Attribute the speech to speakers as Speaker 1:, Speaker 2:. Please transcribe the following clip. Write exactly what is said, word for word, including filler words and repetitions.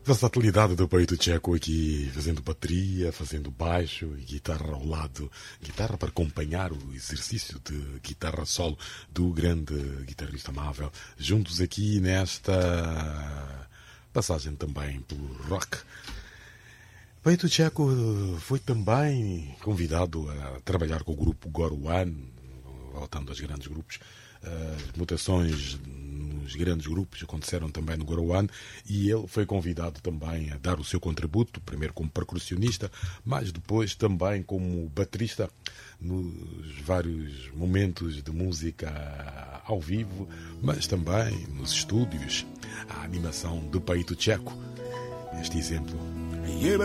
Speaker 1: Versatilidade do peito tcheco aqui, fazendo bateria, fazendo baixo e guitarra ao lado. Guitarra para acompanhar o exercício de guitarra solo do grande guitarrista amável. Juntos aqui nesta passagem também pelo rock. Peito Tcheco foi também convidado a trabalhar com o grupo Gorowan, voltando aos grandes grupos. As mutações nos grandes grupos aconteceram também no Gorowan e ele foi convidado também a dar o seu contributo, primeiro como percussionista, mas depois também como baterista nos vários momentos de música ao vivo, mas também nos estúdios. A animação do Peito Tcheco, este exemplo.